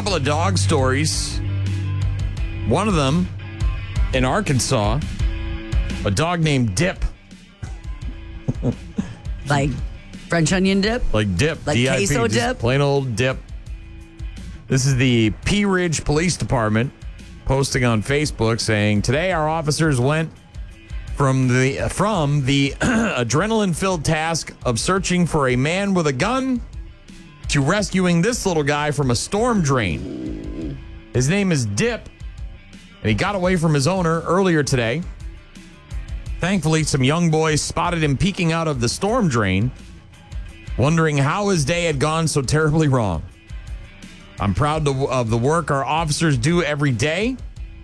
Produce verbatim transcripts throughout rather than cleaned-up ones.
couple of dog stories. One of them in Arkansas, a dog named Dip. Like French onion dip? Like Dip. Like D I P, queso just dip? Plain old Dip. This is the Pea Ridge Police Department posting on Facebook saying, today our officers went from the from the adrenaline-filled task of searching for a man with a gun to rescuing this little guy from a storm drain. His name is Dip, and he got away from his owner earlier today. Thankfully, some young boys spotted him peeking out of the storm drain, wondering how his day had gone so terribly wrong. I'm proud to, of the work our officers do every day.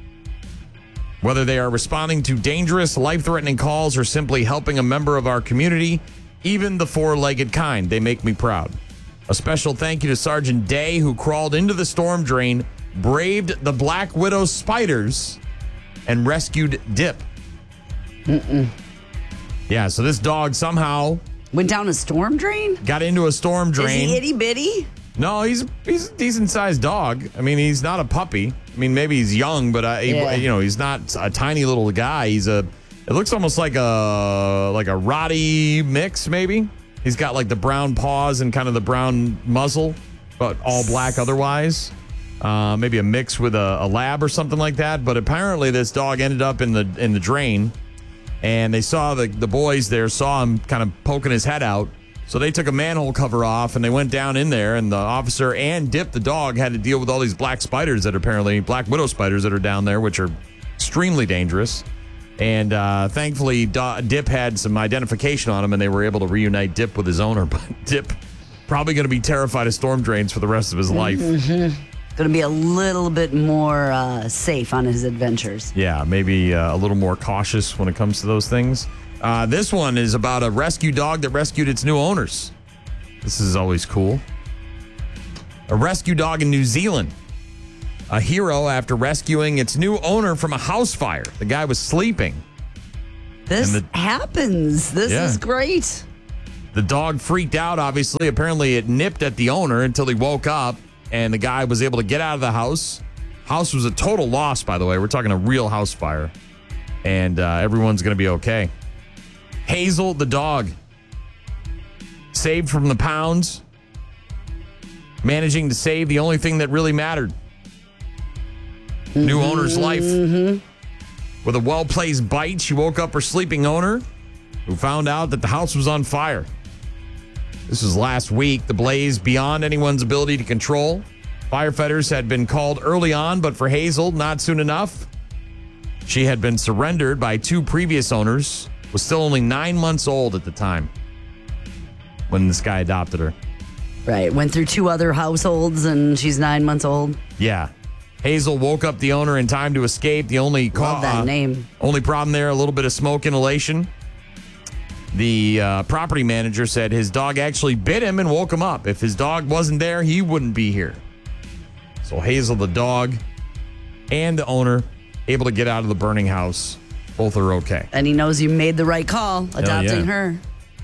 Whether they are responding to dangerous, life-threatening calls or simply helping a member of our community, even the four-legged kind, they make me proud. A special thank you to Sergeant Day, who crawled into the storm drain, braved the Black Widow spiders, and rescued Dip. Mm-mm. Yeah, so this dog somehow Went down a storm drain? got into a storm drain. Is he itty bitty? No, he's he's a decent sized dog. I mean, he's not a puppy. I mean, maybe he's young, but uh, Yeah. he, you know, he's not a tiny little guy. He's a. It looks almost like a like a Rottie mix, maybe. He's got like the brown paws and kind of the brown muzzle, but all black otherwise. Uh, maybe a mix with a, a lab or something like that. But apparently, this dog ended up in the in the drain, and they saw the the boys there saw him kind of poking his head out. So they took a manhole cover off and they went down in there, and the officer and Dip, the dog, had to deal with all these black spiders that are apparently Black Widow spiders that are down there, which are extremely dangerous. And uh, thankfully, Do- Dip had some identification on him, and they were able to reunite Dip with his owner. But Dip probably going to be terrified of storm drains for the rest of his life. Mm-hmm. Going to be a little bit more uh, safe on his adventures. Yeah, maybe uh, a little more cautious when it comes to those things. Uh, this one is about a rescue dog that rescued its new owners. This is always cool. A rescue dog in New Zealand. A hero after rescuing its new owner from a house fire. The guy was sleeping. This And the- happens. This Yeah. is great. The dog freaked out, obviously. Apparently, it nipped at the owner until he woke up, and the guy was able to get out of the house. House was a total loss, by the way. We're talking a real house fire. And uh, everyone's going to be okay. Hazel, the dog, saved from the pounds, managing to save the only thing that really mattered. Mm-hmm. New owner's life. Mm-hmm. With a well-placed bite, she woke up her sleeping owner, who found out that the house was on fire. This was last week. The blaze beyond anyone's ability to control. Firefighters had been called early on, but for Hazel, not soon enough. She had been surrendered by two previous owners, was still only nine months old at the time when this guy adopted her. Right. Went through two other households, and she's nine months old. Yeah. Hazel woke up the owner in time to escape. The only Love ca- that uh, name. Only problem there, a little bit of smoke inhalation. The uh, property manager said his dog actually bit him and woke him up. If his dog wasn't there, he wouldn't be here. So Hazel, the dog, and the owner able to get out of the burning house. Both are okay. And he knows you made the right call adopting yeah. her.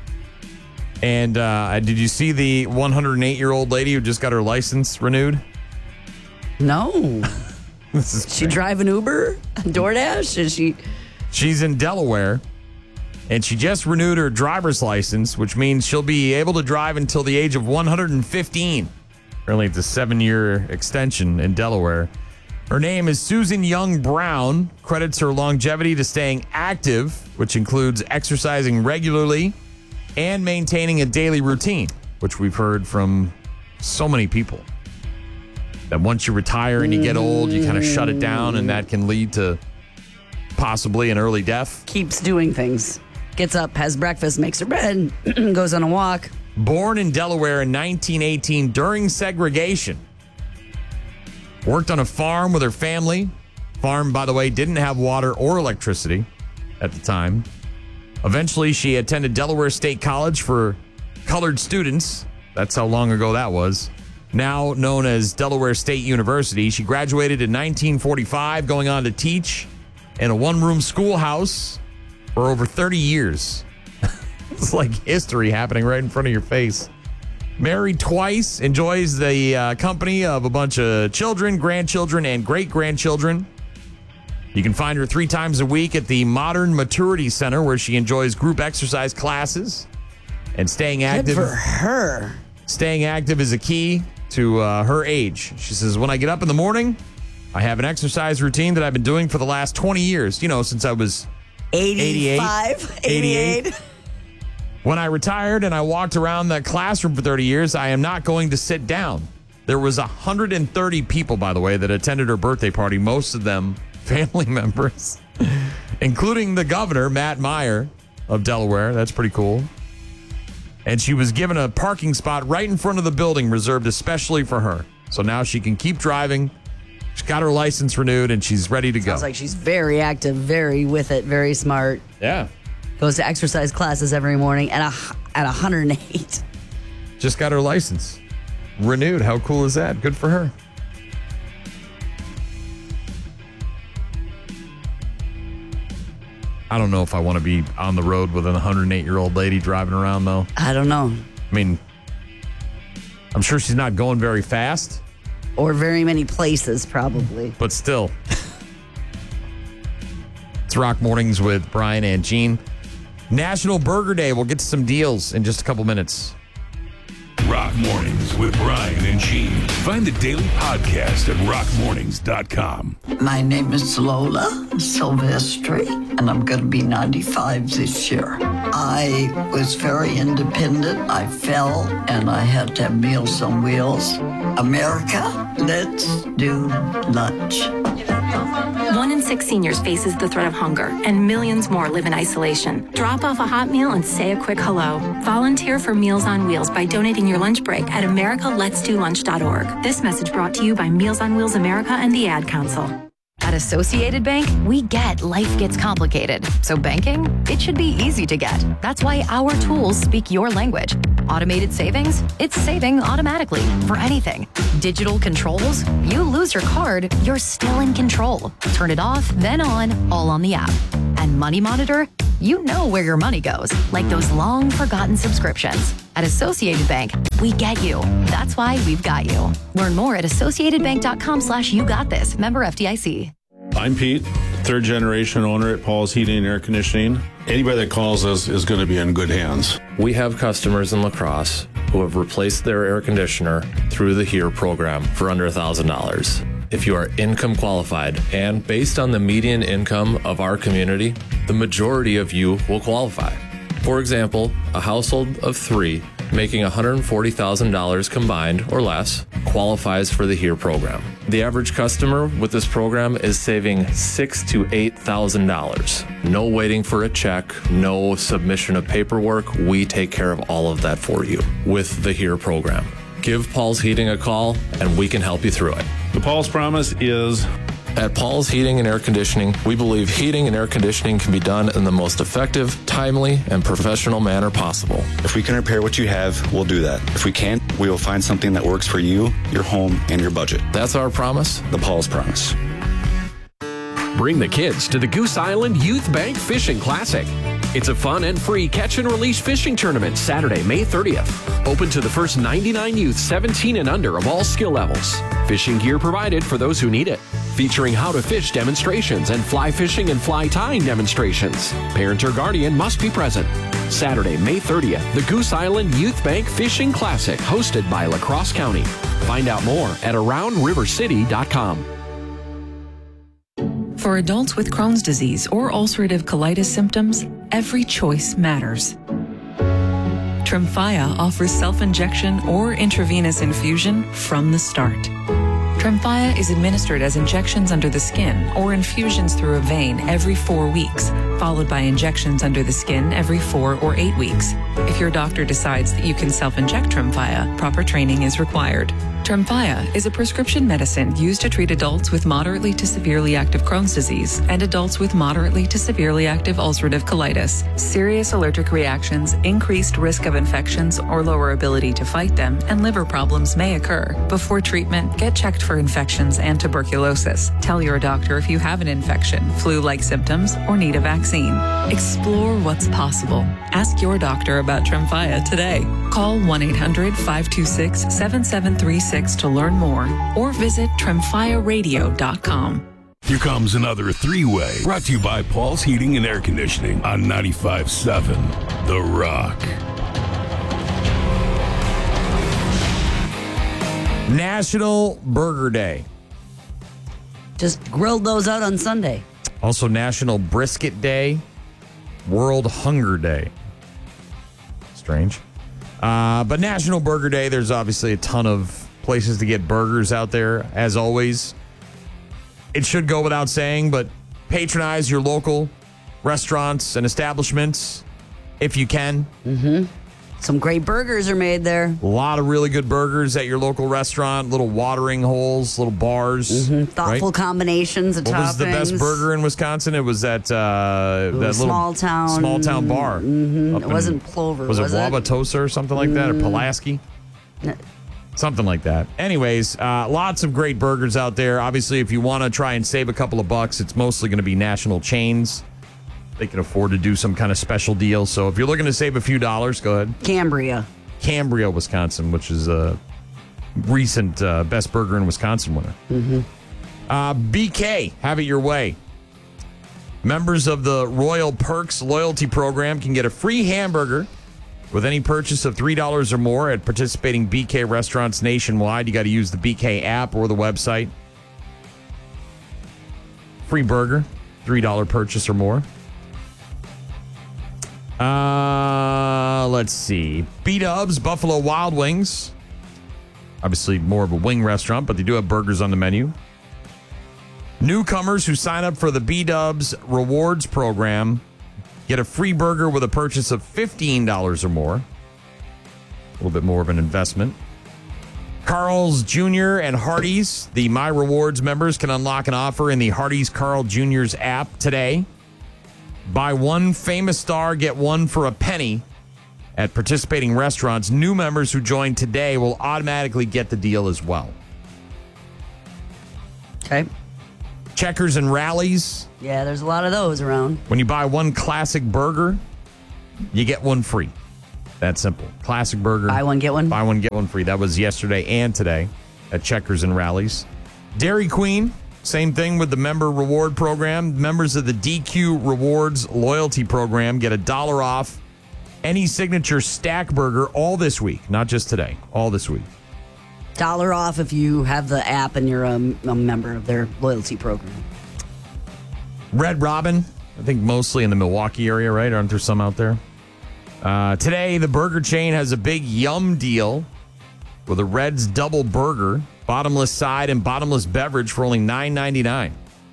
And uh, did you see the one hundred eight-year-old lady who just got her license renewed? No. This is She drive an Uber? DoorDash? Is she? She's in Delaware, and she just renewed her driver's license, which means she'll be able to drive until the age of one hundred fifteen. Apparently, it's a seven-year extension in Delaware. Her name is Susan Young Brown, credits her longevity to staying active, which includes exercising regularly and maintaining a daily routine, which we've heard from so many people. That once you retire and you get old, you kind of shut it down, and that can lead to possibly an early death. Keeps doing things. Gets up, has breakfast, makes her bed, goes on a walk. Born in Delaware in nineteen eighteen during segregation. Worked on a farm with her family. Farm, by the way, didn't have water or electricity at the time. Eventually, she attended Delaware State College for colored students. That's how long ago that was. Now known as Delaware State University. She graduated in nineteen forty-five, going on to teach in a one-room schoolhouse for over thirty years. It's like history happening right in front of your face. Married twice, enjoys the uh, company of a bunch of children, grandchildren, and great-grandchildren. You can find her three times a week at the Modern Maturity Center, where she enjoys group exercise classes and staying active. Good for her. Staying active is a key to uh, her age. She says, when I get up in the morning, I have an exercise routine that I've been doing for the last twenty years, you know, since I was eighty-five, eighty-eight. eighty-eight. When I retired and I walked around that classroom for thirty years, I am not going to sit down. There was one hundred thirty people, by the way, that attended her birthday party, most of them family members, including the governor, Matt Meyer of Delaware. That's pretty cool. And she was given a parking spot right in front of the building reserved especially for her. So now she can keep driving. She's got her license renewed and she's ready to go. Sounds like she's very active, very with it, very smart. Yeah. Goes to exercise classes every morning at, a, at one hundred eight. Just got her license renewed. How cool is that? Good for her. I don't know if I want to be on the road with an one hundred eight-year-old lady driving around, though. I don't know. I mean, I'm sure she's not going very fast. Or very many places, probably. But still. It's Rock Mornings with Brian and Gene. National Burger Day. We'll get to some deals in just a couple minutes. Rock Mornings with Brian and Gene. Find the daily podcast at rock mornings dot com. My name is Lola Silvestri, and I'm going to be ninety-five this year. I was very independent. I fell, and I had to have Meals on Wheels. America, let's do lunch. One in six seniors faces the threat of hunger, and millions more live in isolation. Drop off a hot meal and say a quick hello. Volunteer for Meals on Wheels by donating your lunch break at america lets do lunch dot org. This message brought to you by Meals on Wheels America and the Ad Council. At Associated Bank, we get life gets complicated. So banking, it should be easy to get. That's why our tools speak your language. Automated savings, it's saving automatically for anything. Digital controls, you lose your card, you're still in control. Turn it off, then on, all on the app. And Money Monitor, you know where your money goes, like those long forgotten subscriptions. At Associated Bank, we get you. That's why we've got you. Learn more at associated bank dot com slash you got this. Member F D I C. I'm Pete, third generation owner at Paul's Heating and Air Conditioning. Anybody that calls us is going to be in good hands. We have customers in La Crosse who have replaced their air conditioner through the HERE program for under one thousand dollars. If you are income qualified and based on the median income of our community, the majority of you will qualify. For example, a household of three making one hundred forty thousand dollars combined or less qualifies for the HERE program. The average customer with this program is saving six thousand to eight thousand dollars. No waiting for a check, no submission of paperwork. We take care of all of that for you with the HERE program. Give Paul's Heating a call and we can help you through it. The Paul's promise is... At Paul's Heating and Air Conditioning, we believe heating and air conditioning can be done in the most effective, timely, and professional manner possible. If we can repair what you have, we'll do that. If we can't, we will find something that works for you, your home, and your budget. That's our promise. The Paul's promise. Bring the kids to the Goose Island Youth Bank Fishing Classic. It's a fun and free catch and release fishing tournament Saturday, May thirtieth. Open to the first ninety-nine youth seventeen and under of all skill levels. Fishing gear provided for those who need it. Featuring how to fish demonstrations and fly fishing and fly tying demonstrations. Parent or guardian must be present. Saturday, May thirtieth, the Goose Island Youth Bank Fishing Classic, hosted by La Crosse County. Find out more at around river city dot com. For adults with Crohn's disease or ulcerative colitis symptoms, every choice matters. Tremfya offers self-injection or intravenous infusion from the start. Tremfya is administered as injections under the skin or infusions through a vein every four weeks, followed by injections under the skin every four or eight weeks. If your doctor decides that you can self-inject Tremfya, proper training is required. Tremfya is a prescription medicine used to treat adults with moderately to severely active Crohn's disease and adults with moderately to severely active ulcerative colitis. Serious allergic reactions, increased risk of infections or lower ability to fight them, and liver problems may occur. Before treatment, get checked for infections and tuberculosis. Tell your doctor if you have an infection, flu-like symptoms, or need a vaccine. vaccine. Explore what's possible. Ask your doctor about Tremfya today. Call one eight hundred five two six seven seven three six to learn more or visit tremfya radio dot com. Here comes another three-way, brought to you by Paul's Heating and Air Conditioning on ninety-five point seven The Rock. National Burger Day. Just grilled those out on Sunday. Also National Brisket Day. World Hunger Day. Strange. Uh, but National Burger Day, there's obviously a ton of places to get burgers out there, as always. It should go without saying, but patronize your local restaurants and establishments if you can. Mm-hmm. Some great burgers are made there. A lot of really good burgers at your local restaurant, little watering holes, little bars. Mm-hmm. Thoughtful right? combinations of what toppings. What was the best burger in Wisconsin? It was at uh, that small little town, small town bar. Mm-hmm. It in, wasn't Plover, was, was it? it? Wauwatosa or something like that, or Pulaski? No. Something like that. Anyways, uh, lots of great burgers out there. Obviously, if you want to try and save a couple of bucks, it's mostly going to be national chains. They can afford to do some kind of special deal. So if you're looking to save a few dollars, go ahead. Cambria. Cambria, Wisconsin, which is a recent uh, Best Burger in Wisconsin winner. Mm-hmm. Uh, B K, have it your way. Members of the Royal Perks loyalty program can get a free hamburger with any purchase of three dollars or more at participating B K restaurants nationwide. You got to use the B K app or the website. Free burger, three dollars purchase or more. Uh, let's see. B-Dubs, Buffalo Wild Wings. Obviously more of a wing restaurant, but they do have burgers on the menu. Newcomers who sign up for the B-Dubs Rewards program get a free burger with a purchase of fifteen dollars or more. A little bit more of an investment. Carl's Junior and Hardee's, the My Rewards members, can unlock an offer in the Hardee's Carl Junior's app today. Buy one famous star, get one for a penny at participating restaurants. New members who join today will automatically get the deal as well. Okay. Checkers and Rallies. Yeah, there's a lot of those around. When you buy one classic burger, you get one free. That simple. Classic burger. Buy one, get one. Buy one, get one free. That was yesterday and today at Checkers and Rallies. Dairy Queen. Same thing with the member reward program. Members of the D Q Rewards loyalty program get a dollar off any signature stack burger all this week. Not just today. All this week. Dollar off if you have the app and you're a, a member of their loyalty program. Red Robin. I think mostly in the Milwaukee area, right? Aren't there some out there? Uh, today, the burger chain has a big yum deal with a Red's double burger, bottomless side, and bottomless beverage for only nine ninety-nine.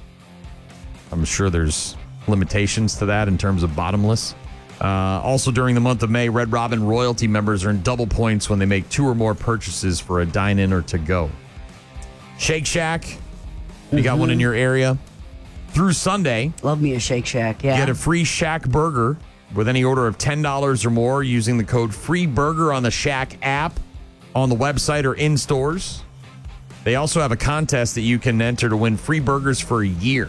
I'm sure there's limitations to that in terms of bottomless. Uh, also, during the month of May, Red Robin royalty members earn double points when they make two or more purchases for a dine-in or to-go. Shake Shack, you mm-hmm. got one in your area. Through Sunday, love me a Shake Shack, yeah. Get a free Shack burger with any order of ten dollars or more using the code FREEBURGER on the Shack app, on the website, or in stores. They also have a contest that you can enter to win free burgers for a year.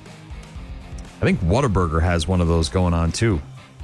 I think Whataburger has one of those going on too.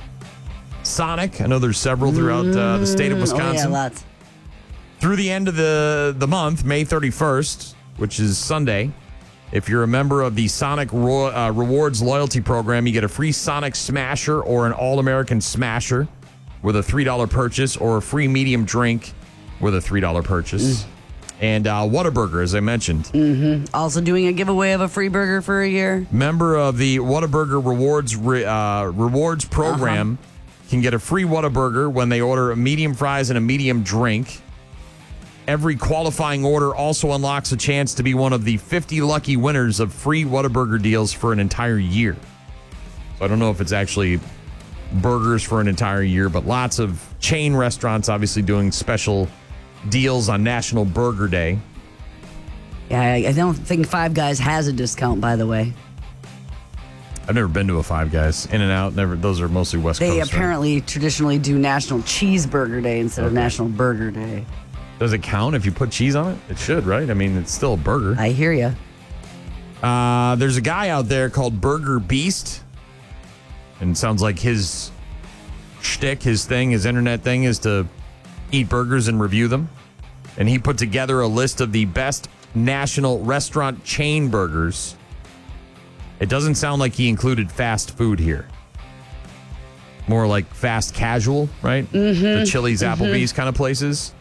Sonic, I know there's several throughout uh, the state of Wisconsin. Oh, yeah, lots. Through the end of the, the month, May thirty-first, which is Sunday, if you're a member of the Sonic Ro- uh, Rewards loyalty program, you get a free Sonic Smasher or an All-American Smasher with a three dollars purchase, or a free medium drink with a three dollars purchase. Mm. And uh, Whataburger, as I mentioned. Mm-hmm. Also doing a giveaway of a free burger for a year. Member of the Whataburger Rewards re- uh, Rewards program uh-huh. can get a free Whataburger when they order a medium fries and a medium drink. Every qualifying order also unlocks a chance to be one of the fifty lucky winners of free Whataburger deals for an entire year. So I don't know if it's actually burgers for an entire year, but lots of chain restaurants obviously doing special deals on National Burger Day. Yeah, I, I don't think Five Guys has a discount, by the way. I've never been to a Five Guys. In and Out, never. Those are mostly West they Coast. They apparently right? traditionally do National Cheeseburger Day instead okay. of National Burger Day. Does it count if you put cheese on it? It should, right? I mean, it's still a burger. I hear you. Uh, there's a guy out there called Burger Beast. And it sounds like his shtick, his thing, his internet thing is to eat burgers and review them. And he put together a list of the best national restaurant chain burgers. It doesn't sound like he included fast food here. More like fast casual, right? Mm-hmm. The Chili's, Mm-hmm. Applebee's kind of places.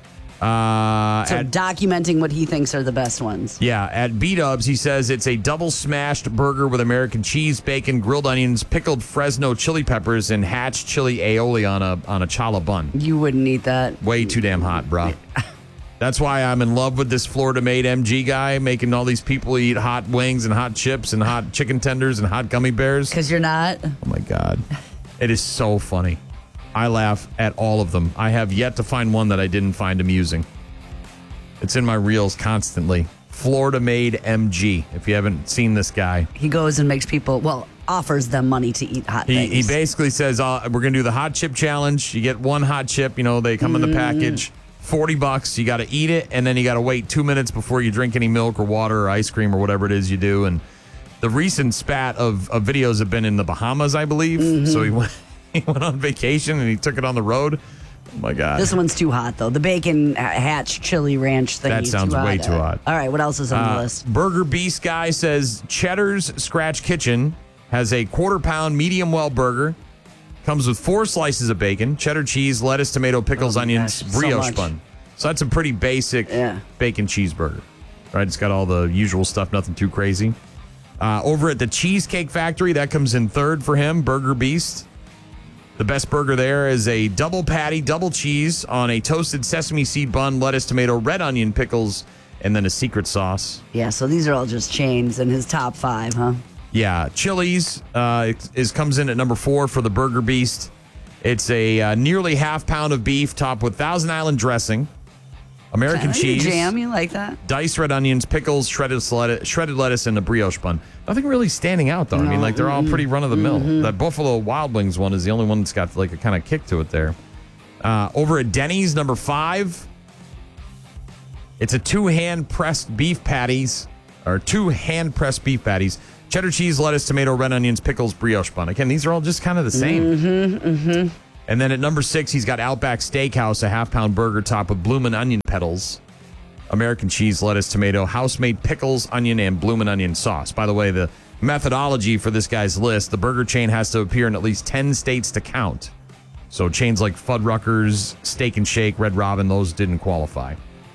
Uh, So at, documenting what he thinks are the best ones. yeah, at B-Dubs, he says it's a double smashed burger with American cheese, bacon, grilled onions, pickled Fresno chili peppers, and hatch chili aioli on a on a challah bun. You wouldn't eat that. Way too damn hot, bro. That's why I'm in love with this Florida-made M G guy making all these people eat hot wings and hot chips and hot chicken tenders and hot gummy bears. Because you're not. Oh, my God. It is so funny. I laugh at all of them. I have yet to find one that I didn't find amusing. It's in my reels constantly. Florida-made M G, if you haven't seen this guy. He goes and makes people, well, offers them money to eat hot He, things. he basically says, uh, we're going to do the hot chip challenge. You get one hot chip. You know, they come in the package. forty bucks. You got to eat it, and then you got to wait two minutes before you drink any milk or water or ice cream or whatever it is you do. And the recent spat of, of videos have been in the Bahamas, I believe. Mm-hmm. So he went, he went on vacation, and he took it on the road. Oh, my God. This one's too hot, though. The bacon hatch chili ranch thing. That sounds way too hot. All right, what else is on Uh, the list? Burger Beast guy says Cheddar's Scratch Kitchen has a quarter pound medium well burger. Comes with four slices of bacon, cheddar cheese, lettuce, tomato, pickles, Oh my onions, gosh, so brioche much. bun. So that's a pretty basic Yeah. bacon cheeseburger. Right? It's got all the usual stuff, nothing too crazy. Uh, over at the Cheesecake Factory, that comes in third for him, Burger Beast. The best burger there is a double patty, double cheese on a toasted sesame seed bun, lettuce, tomato, red onion, pickles, and then a secret sauce. Yeah, so these are all just chains in his top five, huh? Yeah, Chili's uh, is comes in at number four for the Burger Beast. It's a uh, nearly half pound of beef topped with Thousand Island dressing, American Kinda your cheese, jam, you like that? diced red onions, pickles, shredded lettuce, shredded lettuce, and a brioche bun. Nothing really standing out, though. I mean, like, they're all pretty run-of-the-mill. Mm-hmm. That Buffalo Wild Wings one is the only one that's got, like, a kind of kick to it there. Uh, over at Denny's, number five, it's a two hand-pressed beef patties, or two hand-pressed beef patties, cheddar cheese, lettuce, tomato, red onions, pickles, brioche bun. Again, these are all just kind of the same. Mm-hmm, mm-hmm. And then at number six, he's got Outback Steakhouse, a half-pound burger topped with bloomin' onion petals, American cheese, lettuce, tomato, house-made pickles, onion, and bloomin' onion sauce. By the way, the methodology for this guy's list, the burger chain has to appear in at least ten states to count. So chains like Fuddruckers, Steak and Shake, Red Robin, those didn't qualify.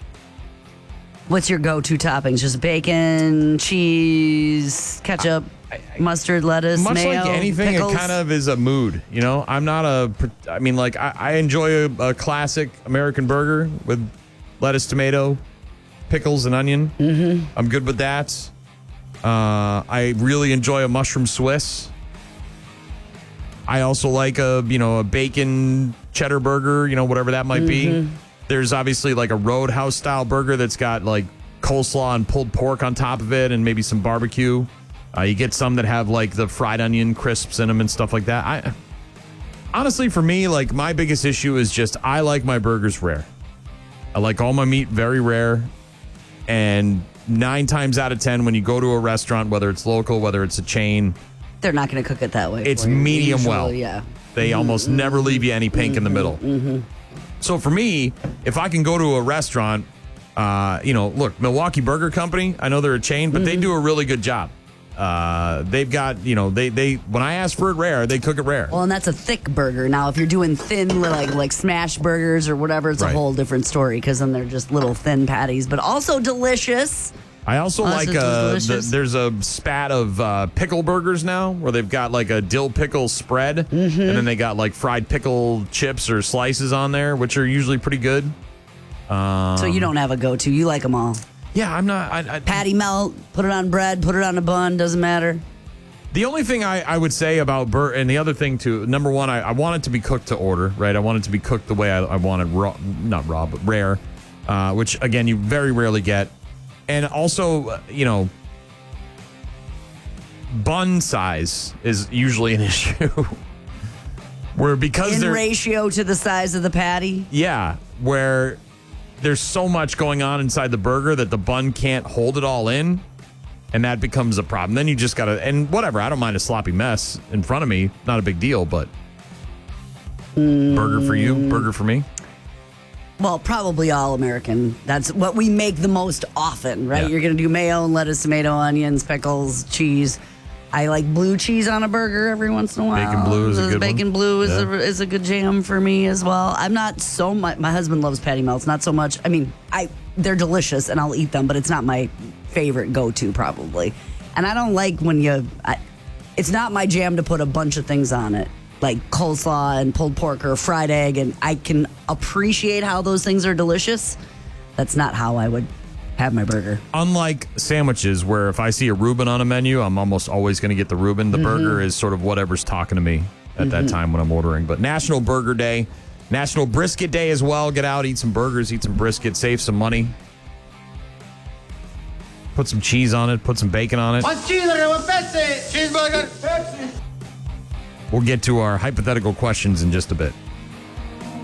What's your go-to toppings? Just bacon, cheese, ketchup, mustard, lettuce, Much mayo, like anything, pickles? it kind of is a mood. You know, I'm not a. I mean, like I, I enjoy a, a classic American burger with lettuce, tomato, pickles, and onion. Mm-hmm. I'm good with that. Uh, I really enjoy a mushroom Swiss. I also like a you know a bacon cheddar burger. You know, whatever that might Mm-hmm. be. There's obviously like a Roadhouse style burger that's got like coleslaw and pulled pork on top of it, and maybe some barbecue. Uh, you get some that have like the fried onion crisps in them and stuff like that. I honestly, for me, like my biggest issue is just I like my burgers rare. I like all my meat very rare, and nine times out of ten, when you go to a restaurant, whether it's local, whether it's a chain, They're not going to cook it that way. it's for you. medium Usually, well. Yeah. They almost never leave you any pink in the middle. Mm-hmm. So for me, if I can go to a restaurant, uh, you know, look, Milwaukee Burger Company, I know they're a chain, but they do a really good job. Uh, they've got, you know, they, they when I ask for it rare, they cook it rare. Well, and that's a thick burger. Now, if you're doing thin, like like smash burgers or whatever, it's Right. a whole different story because then they're just little thin patties, but also delicious. I also Oh, like so it's uh, the, delicious. there's a spat of uh, pickle burgers now where they've got like a dill pickle spread, Mm-hmm. and then they got like fried pickle chips or slices on there, which are usually pretty good. Um, So you don't have a go-to. You like them all. Yeah, I'm not. I, I, Patty melt, put it on bread, put it on a bun, doesn't matter. The only thing I, I would say about Bur and the other thing too, number one, I, I want it to be cooked to order, right? I want it to be cooked the way I, I want it, raw, not raw, but rare, uh, which again you very rarely get. And also, uh, you know, bun size is usually an issue. Where because In they're ratio to the size of the patty. yeah, where there's so much going on inside the burger that the bun can't hold it all in. And that becomes a problem. Then you just got to, and whatever, I don't mind a sloppy mess in front of me. Not a big deal, but Mm. burger for you, burger for me. Well, probably all American. That's what we make the most often, right? Yeah. You're going to do mayo and lettuce, tomato, onions, pickles, cheese. I like blue cheese on a burger every once in a while. Bacon blue is a good Bacon one. blue is, Yeah. a, is a good jam for me as well. I'm not so much. My husband loves patty melts. Not so much. I mean, I they're delicious and I'll eat them, but it's not my favorite go-to probably. And I don't like when you. I, it's not my jam to put a bunch of things on it, like coleslaw and pulled pork or fried egg, and I can appreciate how those things are delicious. That's not how I would have my burger. Unlike sandwiches, where if I see a Reuben on a menu, I'm almost always going to get the Reuben. The Mhm. burger is sort of whatever's talking to me at that Mhm. time when I'm ordering. But National Burger Day, National Brisket Day as well. Get out, eat some burgers, eat some brisket, save some money. Put some cheese on it, put some bacon on it. One cheeseburger, one Pepsi. Cheeseburger, Pepsi. We'll get to our hypothetical questions in just a bit.